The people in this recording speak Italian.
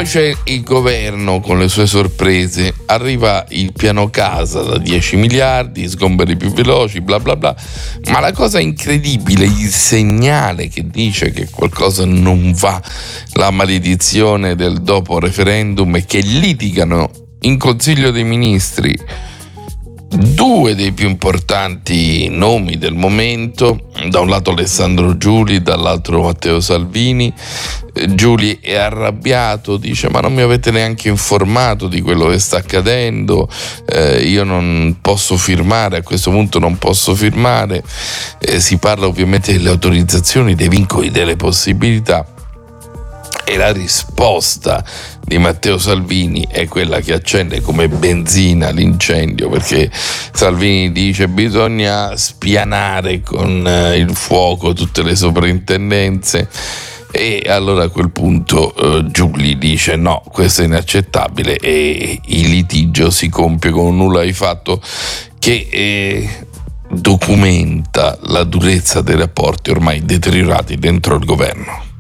Poi c'è il governo con le sue sorprese, arriva il piano casa da 10 miliardi, sgomberi più veloci, bla bla bla, ma la cosa incredibile, il segnale che dice che qualcosa non va, la maledizione del dopo referendum, è che litigano in Consiglio dei Ministri due dei più importanti nomi del momento, da un lato Alessandro Giuli, dall'altro Matteo Salvini. Giuli è arrabbiato, dice: ma non mi avete neanche informato di quello che sta accadendo, io non posso firmare, a questo punto non posso firmare. Si parla ovviamente delle autorizzazioni, dei vincoli, delle possibilità. E la risposta di Matteo Salvini è quella che accende come benzina l'incendio, perché Salvini dice: bisogna spianare con il fuoco tutte le soprintendenze. E allora a quel punto Giuli dice: no, questo è inaccettabile, e il litigio si compie con un nulla di fatto che documenta la durezza dei rapporti ormai deteriorati dentro il governo.